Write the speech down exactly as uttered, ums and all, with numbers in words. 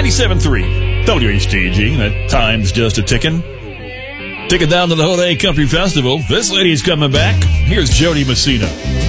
ninety-seven point three W H T G. That time's just a ticking. Ticking down to the Holiday Country Festival. This lady's coming back. Here's Jody Messina.